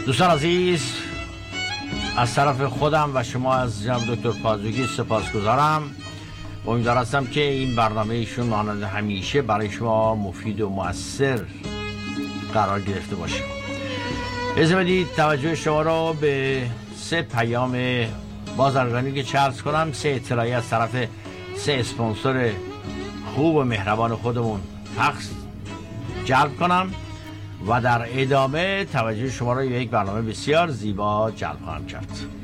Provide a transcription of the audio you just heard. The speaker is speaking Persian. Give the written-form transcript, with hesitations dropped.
دوستان عزیز، از طرف خودم و شما از جناب دکتر پازوکی سپاسگزارم. امیدوار هستم که این برنامه ایشون مانند همیشه برای شما مفید و مؤثر قرار گرفته باشه. اجازه بدید توجه شما را به 3 پیام بازرگانی که چرز کنم، 3 اطلاعی از طرف 3 اسپانسر خوب و مهربان خودمون جلب کنم و در ادامه توجه شما را به یک برنامه بسیار زیبا جلب خواهم کرد.